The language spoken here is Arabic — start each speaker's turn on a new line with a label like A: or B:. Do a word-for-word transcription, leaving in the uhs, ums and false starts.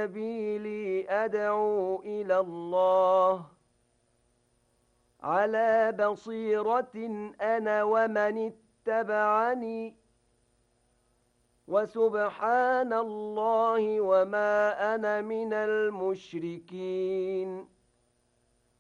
A: سبيلي أدعو إلى الله على بصيرة أنا ومن اتبعني وسبحان الله وما أنا من المشركين.